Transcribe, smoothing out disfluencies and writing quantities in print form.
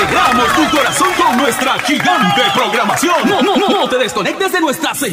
Alegramos tu corazón con nuestra gigante programación. No te desconectes de nuestra señal.